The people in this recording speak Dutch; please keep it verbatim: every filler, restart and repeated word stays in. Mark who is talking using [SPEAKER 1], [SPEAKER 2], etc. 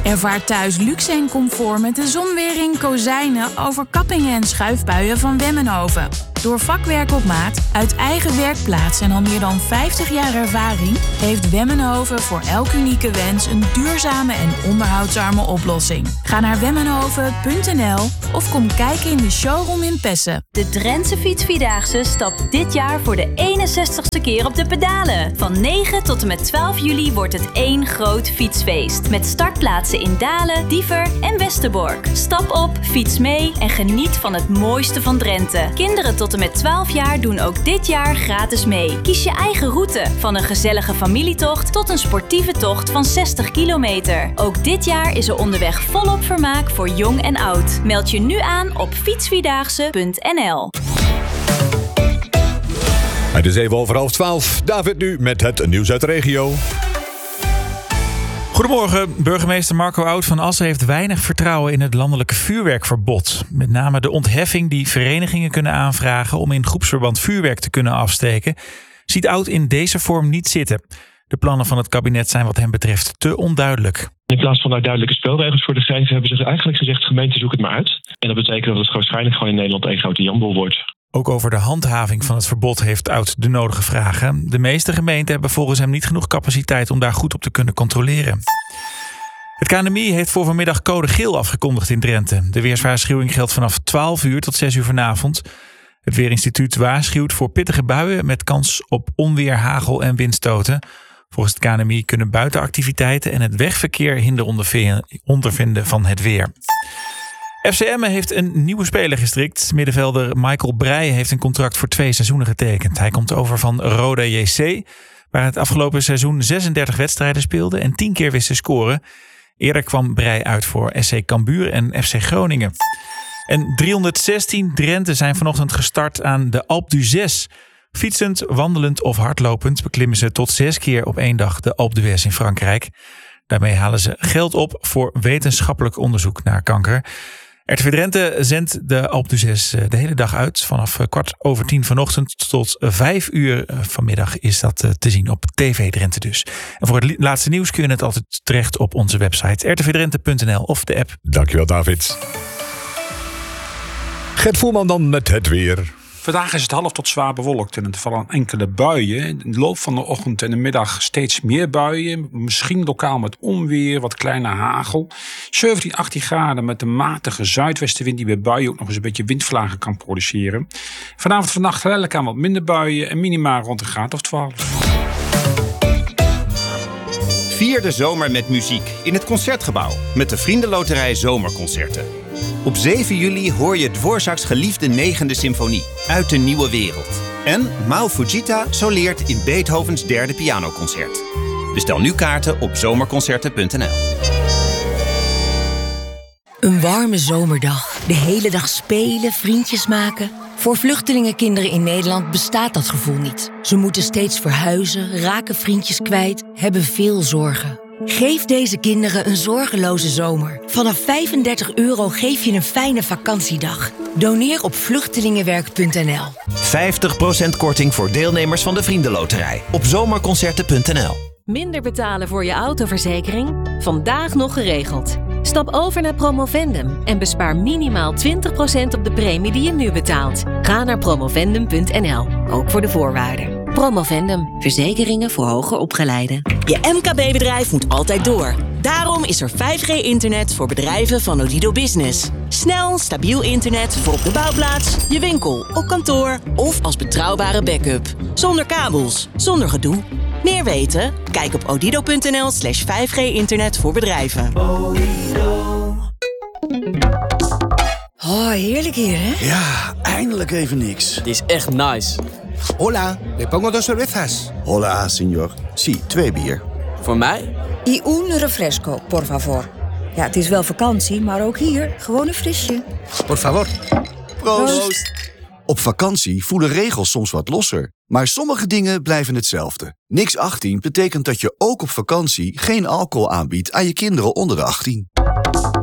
[SPEAKER 1] Ervaar thuis luxe en comfort met de zonwering, kozijnen, overkappingen en schuifbuien van Wemmenhoven. Door vakwerk op maat, uit eigen werkplaats en al meer dan vijftig jaar ervaring heeft Wemmenhoven voor elk unieke wens een duurzame en onderhoudsarme oplossing. Ga naar wemmenhoven punt n l of kom kijken in de showroom in Pessen.
[SPEAKER 2] De Drentse Fietsvierdaagse stapt dit jaar voor de eenenzestigste keer op de pedalen. Van negen tot en met twaalf juli wordt het één groot fietsfeest. Met startplaatsen in Dalen, Diever en Westerbork. Stap op, fiets mee en geniet van het mooiste van Drenthe. Kinderen tot en met twaalf jaar doen ook dit jaar gratis mee. Kies je eigen route, van een gezellige familietocht tot een sportieve tocht van zestig kilometer. Ook dit jaar is er onderweg volop vermaak voor jong en oud. Meld je nu aan op fietsvierdaagse punt n l.
[SPEAKER 3] Het is even over half twaalf. David nu met het nieuws uit de regio.
[SPEAKER 4] Goedemorgen. Burgemeester Marco Oud van Assen heeft weinig vertrouwen in het landelijke vuurwerkverbod. Met name de ontheffing die verenigingen kunnen aanvragen om in groepsverband vuurwerk te kunnen afsteken, ziet Oud in deze vorm niet zitten. De plannen van het kabinet zijn wat hem betreft te onduidelijk.
[SPEAKER 5] In plaats van daar duidelijke spelregels voor te geven, hebben ze eigenlijk gezegd: gemeente, zoek het maar uit. En dat betekent dat het waarschijnlijk gewoon in Nederland één grote janboel wordt.
[SPEAKER 4] Ook over de handhaving van het verbod heeft Oud de nodige vragen. De meeste gemeenten hebben volgens hem niet genoeg capaciteit om daar goed op te kunnen controleren. Het K N M I heeft voor vanmiddag code geel afgekondigd in Drenthe. De weerswaarschuwing geldt vanaf twaalf uur tot zes uur vanavond. Het Weerinstituut waarschuwt voor pittige buien met kans op onweer, hagel en windstoten. Volgens het K N M I kunnen buitenactiviteiten en het wegverkeer hinder ondervinden van het weer. F C Emmen heeft een nieuwe speler gestrikt. Middenvelder Michael Breij heeft een contract voor twee seizoenen getekend. Hij komt over van Roda J C, waar het afgelopen seizoen zesendertig wedstrijden speelde en tien keer wist te scoren. Eerder kwam Breij uit voor S C Cambuur en F C Groningen. En driehonderdzestien Drenten zijn vanochtend gestart aan de Alpe d'Huez. Fietsend, wandelend of hardlopend beklimmen ze tot zes keer op één dag de Alpe d'Huez in Frankrijk. Daarmee halen ze geld op voor wetenschappelijk onderzoek naar kanker. R T V Drenthe zendt de Alpe d'Huez de hele dag uit. Vanaf kwart over tien vanochtend tot vijf uur vanmiddag is dat te zien op T V Drenthe dus. En voor het laatste nieuws kun je het altijd terecht op onze website r t v drenthe punt n l of de app.
[SPEAKER 3] Dankjewel, David. Gert Voerman dan met het weer.
[SPEAKER 6] Vandaag is het half tot zwaar bewolkt en het vallen enkele buien. In de loop van de ochtend en de middag steeds meer buien. Misschien lokaal met onweer, wat kleine hagel. zeventien, achttien graden met een matige zuidwestenwind die bij buien ook nog eens een beetje windvlagen kan produceren. Vanavond en vannacht geleidelijk aan wat minder buien en minima rond een graad of twaalf.
[SPEAKER 7] Vier de zomer met muziek in het Concertgebouw met de Vriendenloterij Zomerconcerten. Op zeven juli hoor je Dvorak's geliefde negende symfonie uit de nieuwe wereld. En Mao Fujita soleert in Beethovens derde pianoconcert. Bestel nu kaarten op zomerconcerten punt n l.
[SPEAKER 8] Een warme zomerdag. De hele dag spelen, vriendjes maken. Voor vluchtelingenkinderen in Nederland bestaat dat gevoel niet. Ze moeten steeds verhuizen, raken vriendjes kwijt, hebben veel zorgen. Geef deze kinderen een zorgeloze zomer. Vanaf vijfendertig euro geef je een fijne vakantiedag. Doneer op vluchtelingenwerk punt n l.
[SPEAKER 7] vijftig procent korting voor deelnemers van de Vriendenloterij op zomerconcerten punt n l.
[SPEAKER 9] Minder betalen voor je autoverzekering? Vandaag nog geregeld. Stap over naar Promovendum en bespaar minimaal twintig procent op de premie die je nu betaalt. Ga naar promovendum punt n l, ook voor de voorwaarden. Promovendum, verzekeringen voor hoger opgeleiden.
[SPEAKER 10] Je M K B-bedrijf moet altijd door. Daarom is er vijf G internet voor bedrijven van Odido Business. Snel, stabiel internet voor op de bouwplaats, je winkel, op kantoor of als betrouwbare backup. Zonder kabels, zonder gedoe. Meer weten? Kijk op odido punt n l slash vijf G internet voor bedrijven.
[SPEAKER 8] Oh, heerlijk hier, hè?
[SPEAKER 11] Ja, eindelijk even niks.
[SPEAKER 12] Het is echt nice.
[SPEAKER 11] Hola, le pongo dos cervezas. Hola, señor. Sí, twee bier.
[SPEAKER 12] Voor mij?
[SPEAKER 13] Y un refresco, por favor. Ja, het is wel vakantie, maar ook hier gewoon een frisje.
[SPEAKER 11] Por favor. Proost.
[SPEAKER 13] Proost.
[SPEAKER 11] Op vakantie voelen regels soms wat losser. Maar sommige dingen blijven hetzelfde. Niks achttien betekent dat je ook op vakantie geen alcohol aanbiedt aan je kinderen onder de achttien.